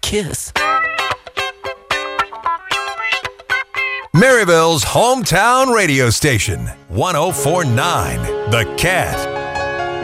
kiss. Maryville's hometown radio station, 104.9 The Cat.